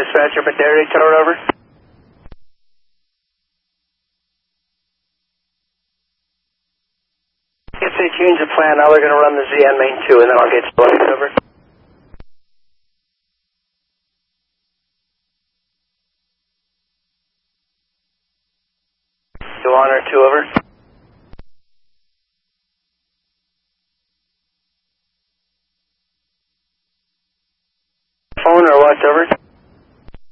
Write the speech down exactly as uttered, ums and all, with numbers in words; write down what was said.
Dispatcher, Madera Tower, over. If they change the plan, now they're going to run the Z N main two, and then I'll get started, over. Go on or two, over. Phone or what, over?